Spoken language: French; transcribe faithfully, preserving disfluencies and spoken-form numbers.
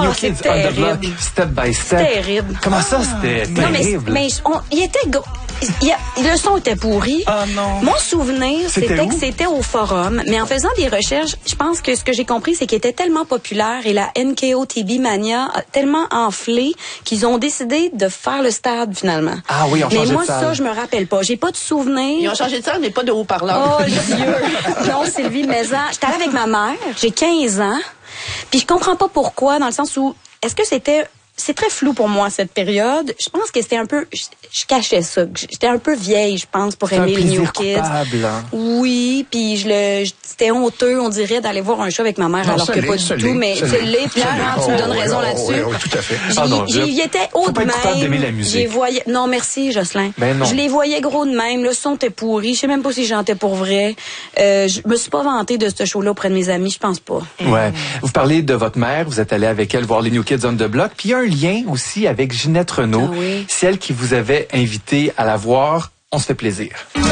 New c'est Kids on the Block, terrible. Step by Step. Terrible. Comment ça, c'était Non, mais, terrible? mais on, il était gros. Il y a, le son était pourri. Ah non. Mon souvenir, C'était c'était où? que c'était au forum. Mais en faisant des recherches, je pense que ce que j'ai compris, c'est qu'il était tellement populaire et la N K O T B Mania a tellement enflé qu'ils ont décidé de faire le stade finalement. Ah oui, on Mais changeait moi, de salle. ça, je me rappelle pas. J'ai pas de souvenir. Ils ont changé de salle, mais pas de haut-parleur. Oh, Dieu! Non, Sylvie Maison. J'étais allée avec ma mère. J'ai quinze ans. Puis je comprends pas pourquoi, dans le sens où, est-ce que c'était... C'est très flou pour moi, cette période. Je pense que c'était un peu... Je, je cachais ça. J'étais un peu vieille, je pense, pour C'est un aimer les New plaisir Kids. coupable, hein? Oui, puis je le... je- C'était honteux, on dirait, d'aller voir un show avec ma mère, Non, alors ça que l'est, pas ça du tout. l'est, Mais ça c'est l'est. l'est, Pierre, hein, tu me donnes Oh, raison oui, là-dessus. oui, oui, tout à fait. Pardon, J'y j'y étais haut faut de pas être coupable d'aimer la même. musique. J'y voyais... Non, merci, Jocelyn. Ben non. Je les voyais gros de même. Le son était pourri. Je sais même pas si j'en étais pour vrai. Euh, je me suis pas vantée de ce show-là auprès de mes amis, je pense pas. Ouais. Vous parlez de votre mère, vous êtes allé avec elle voir les New Kids on the Block, puis il y a un lien aussi avec Ginette Renault. Ah oui. Celle qui vous avait invité à la voir. On se fait plaisir.